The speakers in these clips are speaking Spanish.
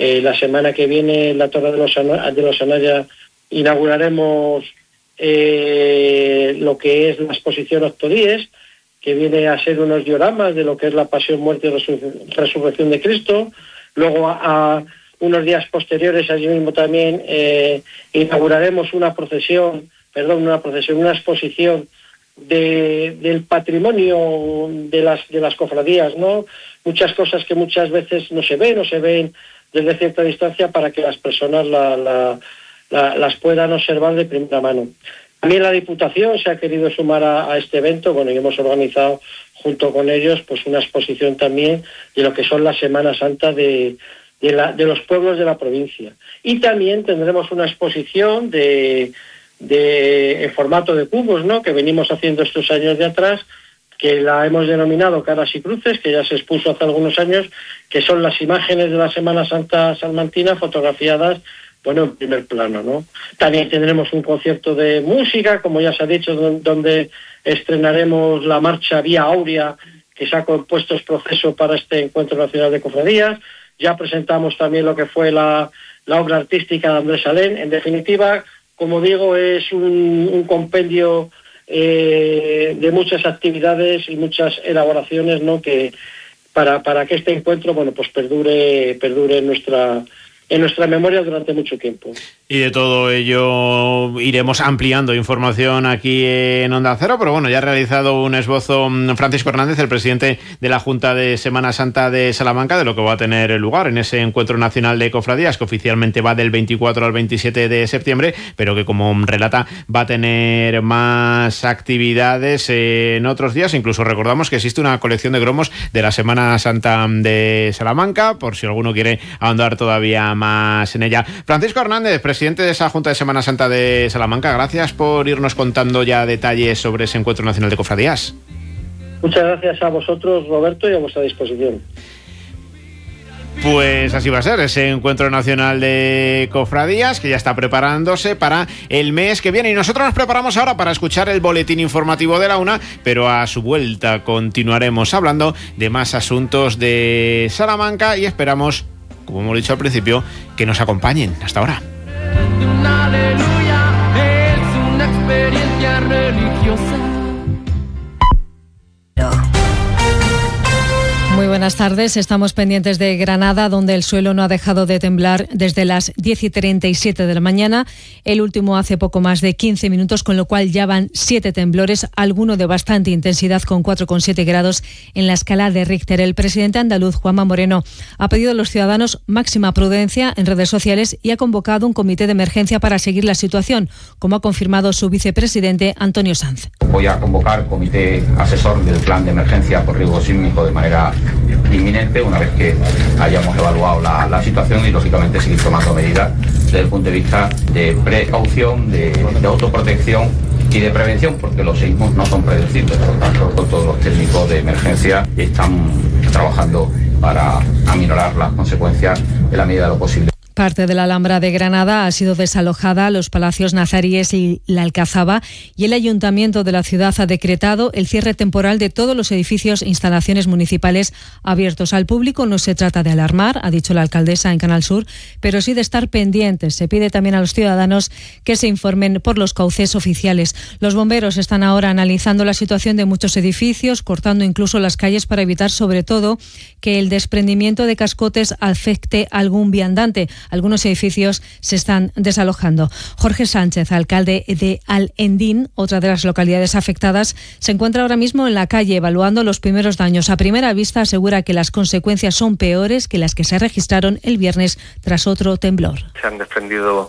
La semana que viene en la Torre de los Anaya inauguraremos lo que es la exposición Octodíes, que viene a ser unos dioramas de lo que es la pasión, muerte y resurrección de Cristo. Luego, a unos días posteriores, allí mismo también inauguraremos una exposición del patrimonio de las cofradías, ¿no? Muchas cosas que muchas veces no se ven desde cierta distancia, para que las personas las puedan observar de primera mano. También la Diputación se ha querido sumar a este evento, y hemos organizado junto con ellos pues una exposición también de lo que son la Semana Santa de los pueblos de la provincia. Y también tendremos una exposición en formato de cubos, ¿no?, que venimos haciendo estos años de atrás, que la hemos denominado Caras y Cruces, que ya se expuso hace algunos años, que son las imágenes de la Semana Santa salmantina fotografiadas, en primer plano, ¿no? También tendremos un concierto de música, como ya se ha dicho, donde estrenaremos la marcha Vía Áurea, que se ha compuesto el proceso para este Encuentro Nacional de Cofradías. Ya presentamos también lo que fue la obra artística de Andrés Alén. En definitiva, como digo, es un compendio de muchas actividades y muchas elaboraciones, ¿no?, que para que este encuentro perdure en nuestra memoria durante mucho tiempo. Y de todo ello iremos ampliando información aquí en Onda Cero, pero ya ha realizado un esbozo Francisco Hernández, el presidente de la Junta de Semana Santa de Salamanca, de lo que va a tener lugar en ese Encuentro Nacional de Cofradías, que oficialmente va del 24 al 27 de septiembre, pero que, como relata, va a tener más actividades en otros días. Incluso recordamos que existe una colección de cromos de la Semana Santa de Salamanca, por si alguno quiere ahondar todavía más en ella. Francisco Hernández, presidente de esa Junta de Semana Santa de Salamanca, gracias por irnos contando ya detalles sobre ese Encuentro Nacional de Cofradías. Muchas gracias a vosotros, Roberto, y a vuestra disposición. Pues así va a ser ese Encuentro Nacional de Cofradías, que ya está preparándose para el mes que viene. Y nosotros nos preparamos ahora para escuchar el boletín informativo de la 1, pero a su vuelta continuaremos hablando de más asuntos de Salamanca y esperamos, como hemos dicho al principio, que nos acompañen. Hasta ahora. Aleluya, es una experiencia religiosa. Muy buenas tardes. Estamos pendientes de Granada, donde el suelo no ha dejado de temblar desde las 10:37 de la mañana. El último hace poco más de 15 minutos, con lo cual ya van 7 temblores, alguno de bastante intensidad, con 4,7 grados en la escala de Richter. El presidente andaluz, Juanma Moreno, ha pedido a los ciudadanos máxima prudencia en redes sociales y ha convocado un comité de emergencia para seguir la situación, como ha confirmado su vicepresidente, Antonio Sanz. Voy a convocar comité asesor del plan de emergencia por riesgo sísmico de manera inminente, una vez que hayamos evaluado la situación, y lógicamente seguir tomando medidas desde el punto de vista de precaución, de autoprotección y de prevención, porque los sismos no son predecibles. Por lo tanto, todos los técnicos de emergencia están trabajando para aminorar las consecuencias en la medida de lo posible. Parte de la Alhambra de Granada ha sido desalojada, los palacios nazaríes y la Alcazaba, y el Ayuntamiento de la ciudad ha decretado el cierre temporal de todos los edificios e instalaciones municipales abiertos al público. No se trata de alarmar, ha dicho la alcaldesa en Canal Sur, pero sí de estar pendientes. Se pide también a los ciudadanos que se informen por los cauces oficiales. Los bomberos están ahora analizando la situación de muchos edificios, cortando incluso las calles para evitar, sobre todo, que el desprendimiento de cascotes afecte a algún viandante. Algunos edificios se están desalojando. Jorge Sánchez, alcalde de Alhendín, otra de las localidades afectadas, se encuentra ahora mismo en la calle evaluando los primeros daños. A primera vista asegura que las consecuencias son peores que las que se registraron el viernes tras otro temblor. Se han desprendido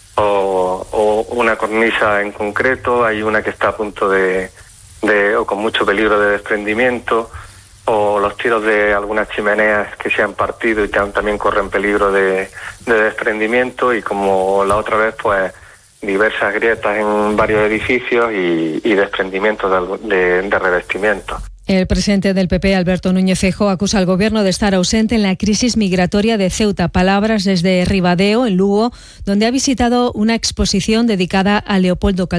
o una cornisa en concreto, hay una que está a punto o con mucho peligro de desprendimiento, o los tiros de algunas chimeneas que se han partido y también corren peligro de desprendimiento, y como la otra vez, pues diversas grietas en varios edificios y desprendimientos de revestimiento. El presidente del PP, Alberto Núñez Feijóo, acusa al Gobierno de estar ausente en la crisis migratoria de Ceuta. Palabras desde Ribadeo, en Lugo, donde ha visitado una exposición dedicada a Leopoldo Calderón.